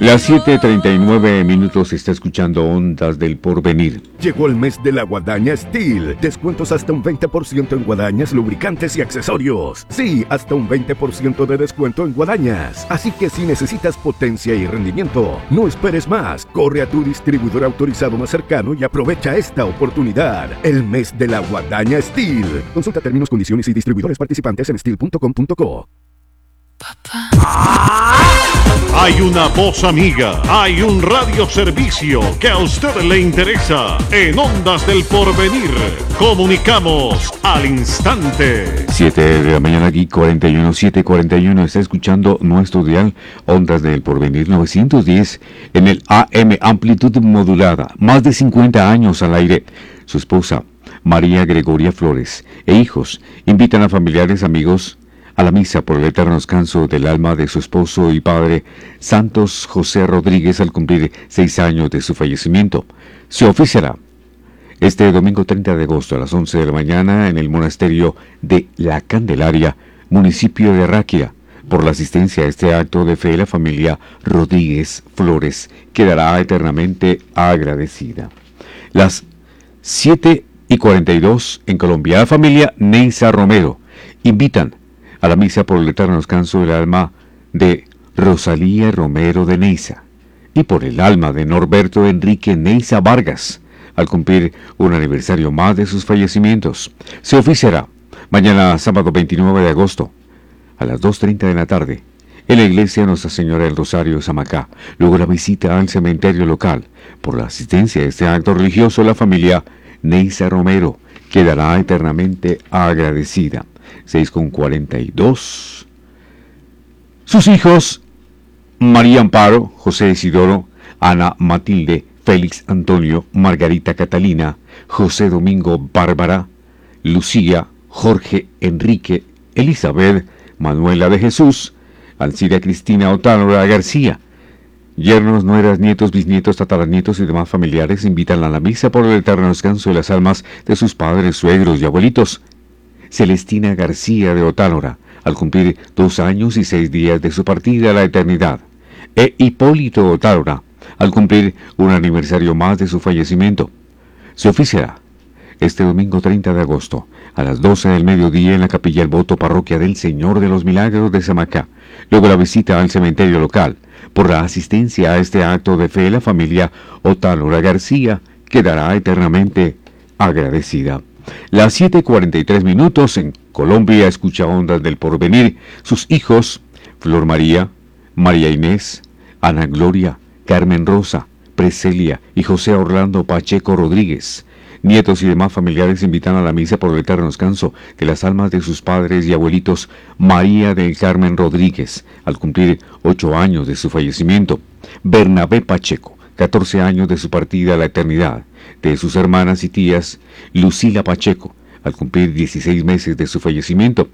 Las 7:39 está escuchando Ondas del Porvenir. Llegó el mes de la Guadaña Steel. Descuentos hasta un 20% en guadañas, lubricantes y accesorios. Sí, hasta un 20% de descuento en guadañas. Así que si necesitas potencia y rendimiento, no esperes más. Corre a tu distribuidor autorizado más cercano y aprovecha esta oportunidad. El mes de la Guadaña Steel. Consulta términos, condiciones y distribuidores participantes en steel.com.co. Hay una voz amiga, hay un radioservicio que a usted le interesa. En Ondas del Porvenir, comunicamos al instante. 7 de la mañana aquí, 41, 7:41, está escuchando nuestro dial Ondas del Porvenir 910 en el AM, amplitud modulada, más de 50 años al aire. Su esposa, María Gregoria Flores, e hijos invitan a familiares, amigos, a la misa por el eterno descanso del alma de su esposo y padre, Santos José Rodríguez, al cumplir 6 años de su fallecimiento. Se oficiará este domingo 30 de agosto a las 11 de la mañana en el monasterio de La Candelaria, municipio de Ráquira. Por la asistencia a este acto de fe, la familia Rodríguez Flores quedará eternamente agradecida. Las 7:42 en Colombia, la familia Neisa Romero invitan a la misa por el eterno descanso del alma de Rosalía Romero de Neisa y por el alma de Norberto Enrique Neisa Vargas, al cumplir un aniversario más de sus fallecimientos. Se oficiará mañana sábado 29 de agosto a las 2:30 de la tarde en la iglesia Nuestra Señora del Rosario de Samacá. Luego la visita al cementerio local. Por la asistencia a este acto religioso, la familia Neisa Romero quedará eternamente agradecida. 6:42. Sus hijos, María Amparo, José Isidoro, Ana Matilde, Félix Antonio, Margarita Catalina, José Domingo Bárbara, Lucía, Jorge Enrique, Elizabeth, Manuela de Jesús, Alcira Cristina Otálora García, yernos, nueras, nietos, bisnietos, tataranietos y demás familiares invitan a la misa por el eterno descanso de las almas de sus padres, suegros y abuelitos. Celestina García de Otálora, al cumplir 2 años y 6 días de su partida a la eternidad, e Hipólito Otálora, al cumplir un aniversario más de su fallecimiento. Se oficiará este domingo 30 de agosto a las 12 del mediodía en la Capilla El Voto, Parroquia del Señor de los Milagros de Samacá. Luego la visita al cementerio local. Por la asistencia a este acto de fe, la familia Otálora García quedará eternamente agradecida. Las 7:43 en Colombia, escucha Ondas del Porvenir. Sus hijos, Flor María, María Inés, Ana Gloria, Carmen Rosa, Preselia y José Orlando Pacheco Rodríguez. Nietos y demás familiares invitan a la misa por el eterno descanso de las almas de sus padres y abuelitos, María del Carmen Rodríguez, al cumplir 8 años de su fallecimiento. Bernabé Pacheco, 14 años de su partida a la eternidad. De sus hermanas y tías, Lucila Pacheco, al cumplir 16 meses de su fallecimiento.